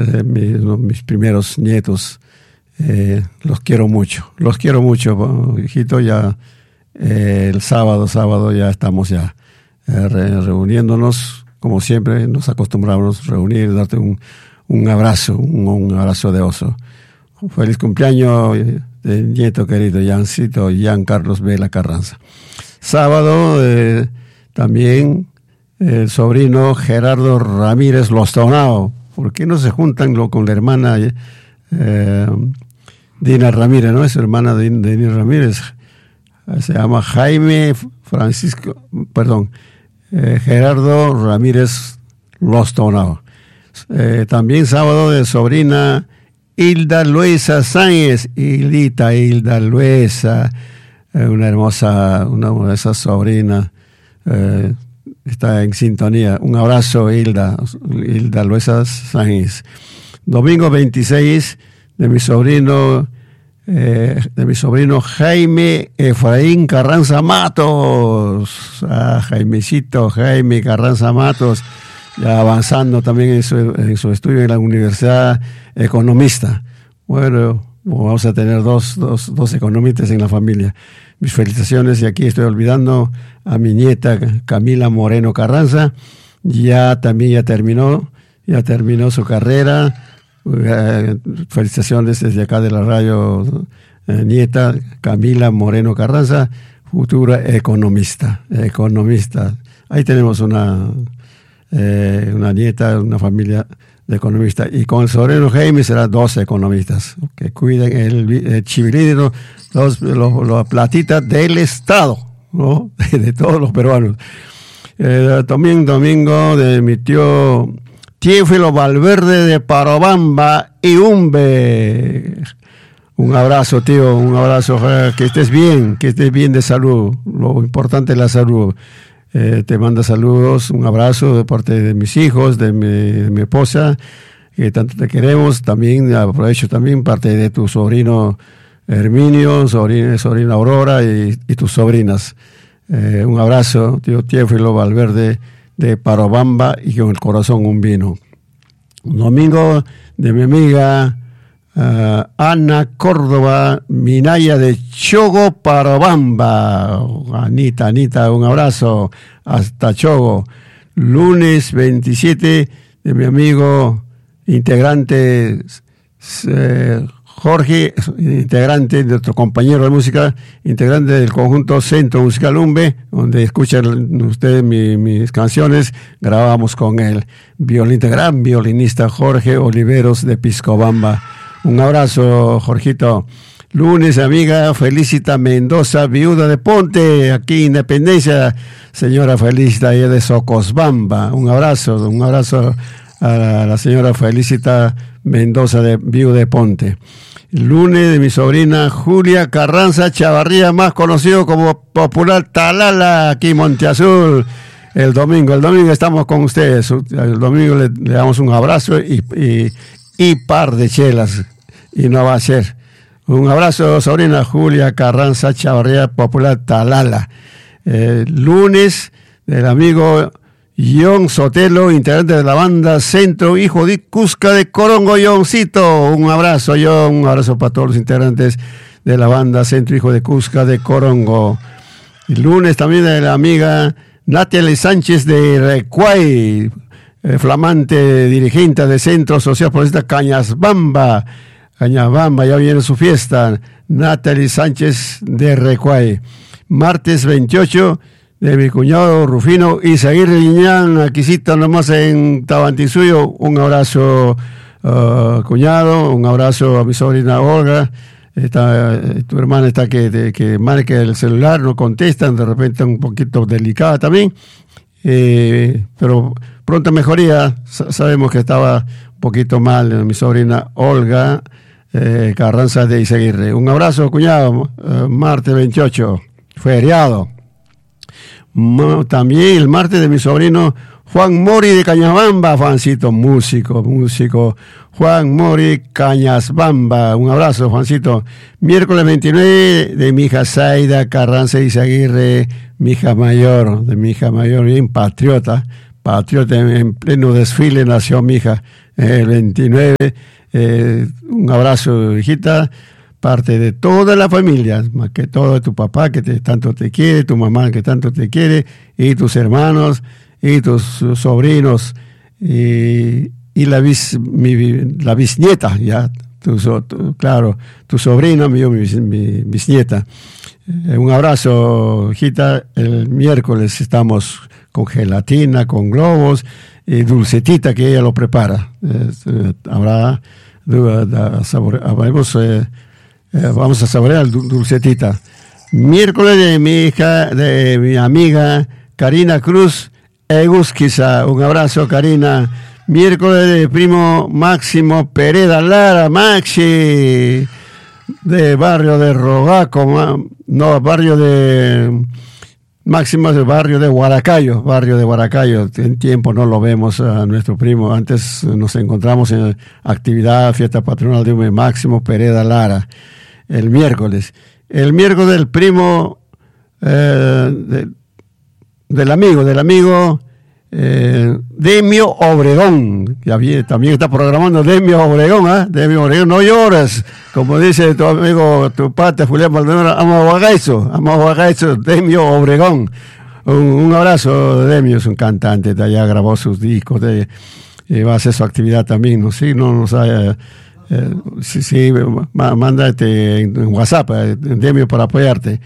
mis primeros nietos. Los quiero mucho, hijito. Ya el sábado ya estamos reuniéndonos, como siempre nos acostumbramos a reunir, darte un abrazo de oso. Feliz cumpleaños de nieto querido Jancito Carlos Vela Carranza. Sábado también el sobrino Gerardo Ramírez Lostonao. ¿Por qué no se juntan con la hermana Dina Ramírez, no? Es hermana de Dina Ramírez. Se llama Gerardo Ramírez Lostonao. También sábado de sobrina Hilda Luisa Sáenz, Hilda Luisa, una de esas sobrinas, está en sintonía. Un abrazo, Hilda Luisa Sáenz. Domingo 26 de mi sobrino Jaime Efraín Carranza Matos. Jaime Carranza Matos, ya avanzando también en su estudio en la universidad, economista. Bueno, vamos a tener dos economistas en la familia. Mis felicitaciones, y aquí estoy olvidando a mi nieta Camila Moreno Carranza. Ya terminó su carrera. Felicitaciones desde acá de la radio, nieta Camila Moreno Carranza, futura economista. Ahí tenemos una nieta, una familia de economistas, y con el sobrino Jaime serán 2 economistas que cuiden el chivilino, las platitas del Estado, ¿no? De todos los peruanos. También domingo de mi tío Teófilo Valverde de Parobamba y Umbe. Un abrazo, tío, un abrazo, que estés bien de salud. Lo importante es la salud. Te manda saludos, un abrazo de parte de mis hijos, de mi esposa, que tanto te queremos. También aprovecho parte de tu sobrino Herminio, sobrina Aurora y tus sobrinas. Un abrazo, tío Teófilo Valverde de Parobamba, y con el corazón un vino. Un domingo de mi amiga Ana Córdoba Minaya de Chogo, Parobamba. Anita, un abrazo hasta Chogo. Lunes 27 de mi amigo integrante Jorge, integrante de nuestro compañero de música, integrante del conjunto Centro Musical Umbe, donde escuchan ustedes mis canciones. Grabamos con el gran violinista Jorge Oliveros de Piscobamba. Un abrazo, Jorgito. Lunes, amiga Felicita Mendoza, viuda de Ponte, aquí Independencia. Señora Felicita, ella de Socosbamba. Un abrazo a la señora Felicita Mendoza, de viuda de Ponte. Lunes de mi sobrina Julia Carranza Chavarría, más conocido como popular Talala, aquí en Monteazul. El domingo estamos con ustedes. El domingo le damos un abrazo y par de chelas, y no va a ser. Un abrazo, sobrina Julia Carranza Chavarría, popular Talala. Lunes del amigo John Sotelo, integrante de la banda Centro, hijo de Cusca de Corongo. Johncito, un abrazo, John, un abrazo para todos los integrantes de la banda Centro, hijo de Cusca de Corongo. El lunes también de la amiga Natalie Sánchez de Recuay, flamante dirigente de Centro Social Progresista Cañasbamba, ya viene su fiesta. Natalie Sánchez de Recuay. Martes 28 de mi cuñado Rufino Izaguirre Liñán, aquícita nomás en Tabantinsuyo. Un abrazo, cuñado, un abrazo a mi sobrina Olga. Tu hermana está que marca el celular, no contestan, de repente un poquito delicada también, pero pronta mejoría. Sabemos que estaba un poquito mal mi sobrina Olga Carranza de Izaguirre. Un abrazo, cuñado. Martes 28, feriado. También el martes de mi sobrino Juan Mori de Cañasbamba, Juancito, músico, Juan Mori Cañasbamba. Un abrazo, Juancito. Miércoles 29 de mi hija Zaida Carranza Izaguirre, mi hija mayor, bien patriota patriota en pleno desfile nació mi hija el 29. Un abrazo, hijita, parte de toda la familia, más que todo de tu papá que tanto te quiere, tu mamá que tanto te quiere, y tus hermanos, y tus sobrinos, y la bisnieta, ya, claro, tu sobrina, mi bisnieta. Un abrazo, hijita. El miércoles estamos con gelatina, con globos y dulcetita que ella lo prepara. Habrá vamos a saborear dulcetita. Miércoles de mi hija, de mi amiga Karina Cruz Egusquiza. Un abrazo, Karina. Miércoles de primo Máximo Pereda Lara, Maxi, de barrio de Rogaco, no, barrio de Máximo, del barrio de Huaracayo. En tiempo no lo vemos a nuestro primo. Antes nos encontramos en actividad, fiesta patronal de Máximo Pereda Lara, el miércoles. El miércoles del primo, del amigo, Demio Obregón, también está programando Demio Obregón, ¿eh? Demio Obregón, no llores, como dice tu amigo, tu pata Julián Maldonado, Amahuagaizo, Demio Obregón. Un abrazo, Demio es un cantante, de allá grabó sus discos, va a hacer su actividad también, ¿no? Sí, no nos haya, sí, mándate en WhatsApp, Demio, para apoyarte.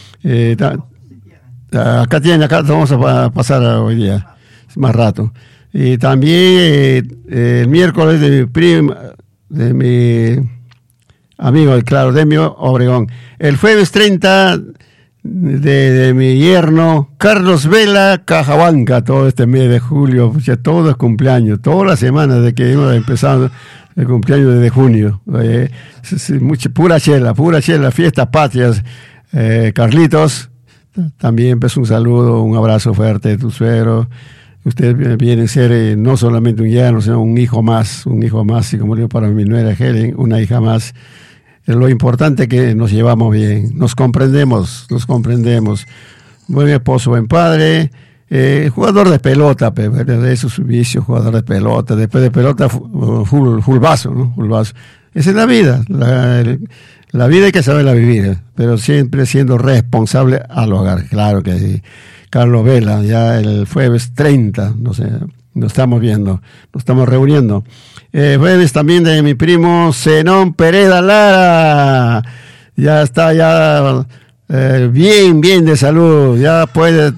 Acá vamos a pasar hoy día. Más rato. Y también el miércoles de mi amigo, claro, Demio Obregón. El jueves 30 de mi yerno Carlos Vela Cajabanca, todo este mes de julio, ya todo es cumpleaños, toda la semana desde que hemos empezado el cumpleaños desde junio. Pura chela, fiestas patrias. Carlitos, también pues un saludo, un abrazo fuerte de tu suegro. Usted viene a ser no solamente un yerno, sino un hijo más, y como digo para mi nuera Helen, una hija más. Lo importante es que nos llevamos bien, nos comprendemos. Buen esposo, buen padre, jugador de pelota, de esos vicios, jugador de pelota, después de pelota, full vaso, ¿no? Full vaso. Esa es la vida, la vida hay que saberla vivir, pero siempre siendo responsable al hogar, claro que sí. Carlos Vela, ya el jueves 30, no sé, nos estamos viendo, nos estamos reuniendo. Jueves también de mi primo Zenón Pereda Lara, ya está bien de salud, ya puede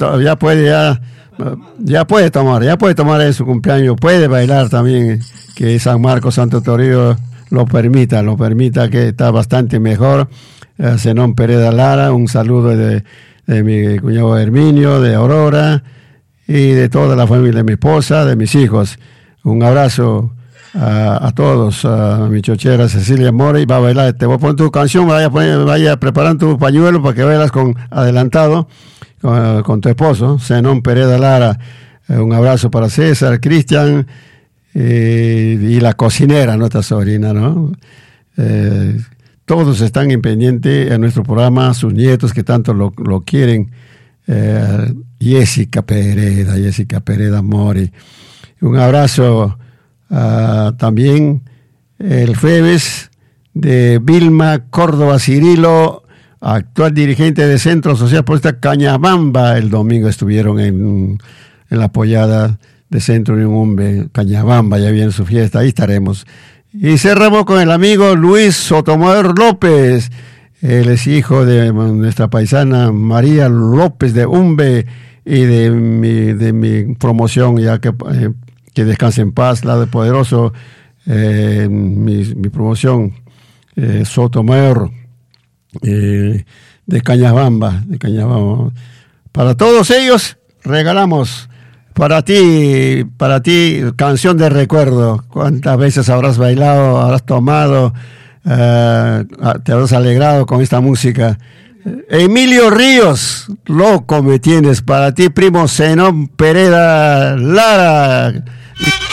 tomar en su cumpleaños, puede bailar también, que San Marcos Santo Toribio lo permita, que está bastante mejor. Zenón Pereda Lara, un saludo de mi cuñado Herminio, de Aurora y de toda la familia de mi esposa, de mis hijos. Un abrazo a todos, a mi chochera Cecilia Mori. Va a bailar, te voy a poner tu canción, vaya preparando tu pañuelo para que bailas con adelantado con tu esposo, Zenón Pereda Lara. Un abrazo para César, Cristian y la cocinera, nuestra sobrina, ¿no? Todos están en pendiente a nuestro programa, sus nietos que tanto lo quieren. Jessica Pereda Mori. Un abrazo también el jueves de Vilma Córdoba Cirilo, actual dirigente de Centro Social Política Cañabamba. El domingo estuvieron en la apoyada de Centro Unión Umbe, Cañabamba, ya viene su fiesta, ahí estaremos. Y cerramos con el amigo Luis Sotomayor López. Él es hijo de nuestra paisana María López de Umbe y de mi promoción, ya que descanse en paz, la de poderoso, mi promoción, Sotomayor, de Cañabamba. Para todos ellos regalamos para ti, canción de recuerdo. ¿Cuántas veces habrás bailado, habrás tomado, te habrás alegrado con esta música? Emilio Ríos, loco me tienes, para ti, primo Zenón Pereda Lara.